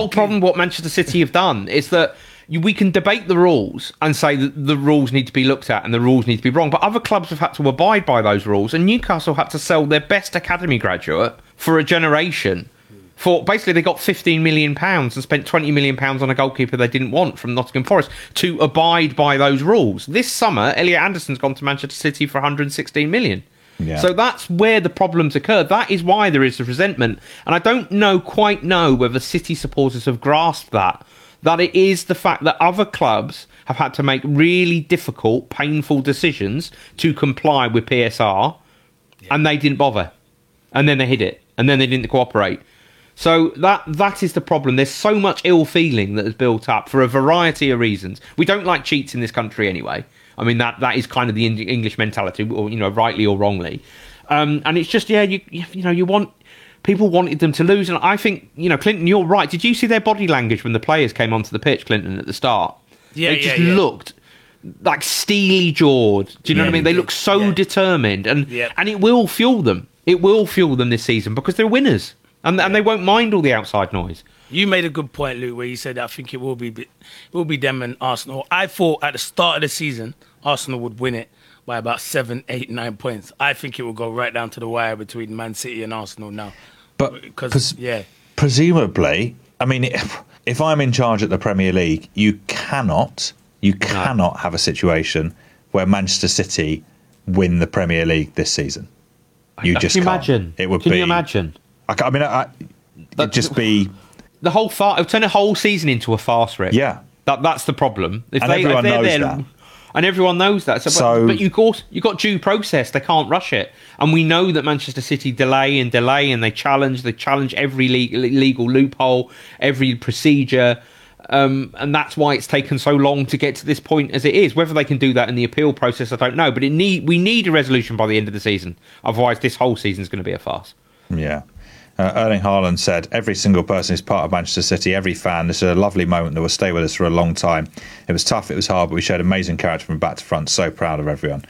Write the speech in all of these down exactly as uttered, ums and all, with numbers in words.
whole problem what Manchester City have done is that you, we can debate the rules and say that the rules need to be looked at and the rules need to be wrong, but other clubs have had to abide by those rules, and Newcastle had to sell their best academy graduate for a generation. For basically, they got fifteen million pounds and spent twenty million pounds on a goalkeeper they didn't want from Nottingham Forest to abide by those rules. This summer, Elliot Anderson's gone to Manchester City for one hundred sixteen million. Yeah. So that's where the problems occur. That is why there is a resentment. And I don't know, quite know whether City supporters have grasped that. That it is the fact that other clubs have had to make really difficult, painful decisions to comply with P S R, yeah. and they didn't bother. And then they hid it. And then they didn't cooperate. So that that is the problem. There's so much ill feeling that has built up for a variety of reasons. We don't like cheats in this country anyway. I mean, that that is kind of the English mentality, or, you know, rightly or wrongly. Um, and it's just, yeah, you you know, you want... People wanted them to lose, and I think, you know, Clinton, you're right. Did you see their body language when the players came onto the pitch, Clinton, at the start? Yeah, They yeah, just yeah. looked like steely-jawed. Do you know Yeah, what I mean? They yeah, look so yeah. determined, and Yeah. and it will fuel them. It will fuel them this season because they're winners, and and they won't mind all the outside noise. You made a good point, Luke, where you said I think it will be it will be them and Arsenal. I thought at the start of the season Arsenal would win it by about seven, eight, nine points. I think it will go right down to the wire between Man City and Arsenal now. But because pres- yeah, presumably, I mean, if, if I'm in charge at the Premier League, you cannot, you cannot have a situation where Manchester City win the Premier League this season. You Can just you can't. imagine? It would Can be. you imagine? I, I mean, I, I, it'd just be. The whole far, it'll turn a whole season into a farce, Rick. Yeah. That that's the problem. If And they, everyone if they're knows there, that. And everyone knows that. So, So- but, but you got you got due process. They can't rush it. And we know that Manchester City delay and delay, and they challenge. They challenge every legal, legal loophole, every procedure, um, and that's why it's taken so long to get to this point as it is. Whether they can do that in the appeal process, I don't know. But it need we need a resolution by the end of the season. Otherwise, this whole season is going to be a farce. Yeah. Uh, Erling Haaland said, every single person is part of Manchester City, every fan. This is a lovely moment that will stay with us for a long time. It was tough, it was hard, but we showed amazing character from back to front. So proud of everyone.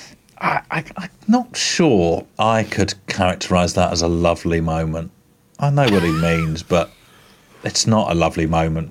I, I, I'm not sure I could characterise that as a lovely moment. I know what he means, but it's not a lovely moment.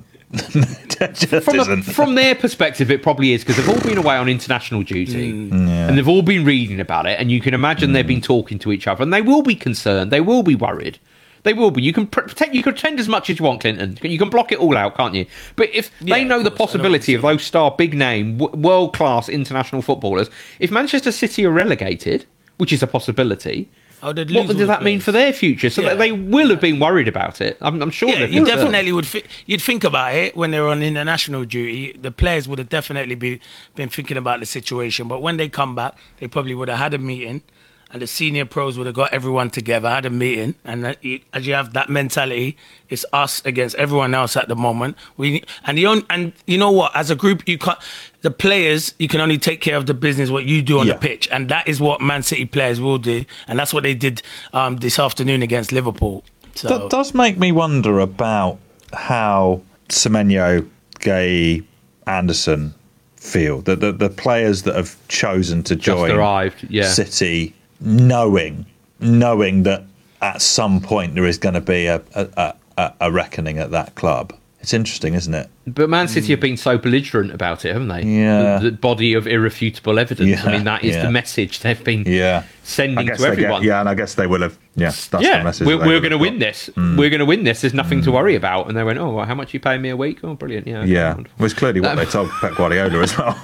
It just From, a, isn't. from their perspective, it probably is, because they've all been away on international duty Yeah. and they've all been reading about it, and you can imagine they've been talking to each other, and they will be concerned, they will be worried, they will be. You can pr- pretend, you can pretend as much as you want, Clinton. You can block it all out, can't you? But if Yeah, they know of the course, I know possibility what of you're those star, big name, w- world class international footballers, if Manchester City are relegated, which is a possibility. Oh, they'd What lose does all that the mean players. for their future? So Yeah. that they will have been worried about it. I'm, I'm sure. Yeah, they've you been concerned. definitely would. Fi- you'd think about it when they're on international duty. The players would have definitely be, been thinking about the situation. But when they come back, they probably would have had a meeting, and the senior pros would have got everyone together, had a meeting, and that you, as you have that mentality, it's us against everyone else at the moment. We and the on, and you know what? As a group, you can't. The players, you can only take care of the business what you do on Yeah. the pitch, and that is what Man City players will do, and that's what they did um, this afternoon against Liverpool. So. That does make me wonder about how Semenyo, Gay, Anderson feel. The, the the players that have chosen to join arrived, yeah. City, knowing knowing that at some point there is going to be a, a, a, a reckoning at that club. It's interesting, isn't it? But Man City have been so belligerent about it, haven't they? Yeah. The, the body of irrefutable evidence. Yeah, I mean, that is yeah. the message they've been Yeah. I sending guess to they everyone. Get, yeah, and I guess they will have. Yes, that's yeah, the message. we're, they we're would going to have win got. this. We're going to win this. There's nothing to worry about. And they went, oh, well, how much are you paying me a week? Oh, brilliant. Yeah. Yeah, wonderful. it was clearly what Um, they told Pep Guardiola as well.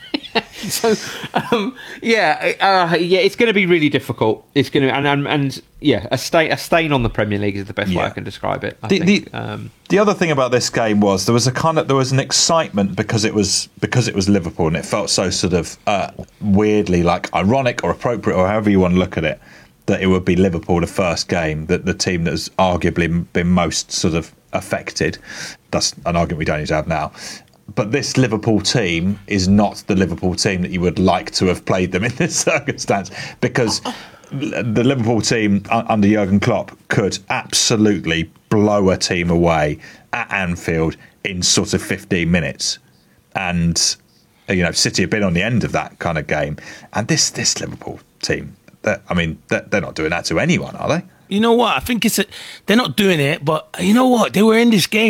So, um, yeah, uh, yeah, it's going to be really difficult. It's going to, and, and and yeah, a stain, a stain on the Premier League is the best way Yeah. I can describe it. I The, think. the, um, the other thing about this game was there was a kind of there was an excitement because it was because it was Liverpool, and it felt so sort of uh, weirdly like ironic or appropriate or however you want to look at it, that it would be Liverpool the first game, that the team that has arguably been most sort of affected. That's an argument we don't need to have now. But this Liverpool team is not the Liverpool team that you would like to have played them in this circumstance, because the Liverpool team under Jurgen Klopp could absolutely blow a team away at Anfield in sort of fifteen minutes. And, you know, City have been on the end of that kind of game. And this this Liverpool team, I mean, they're, they're not doing that to anyone, are they? You know what? I think it's a, they're not doing it, but you know what? They were in this game.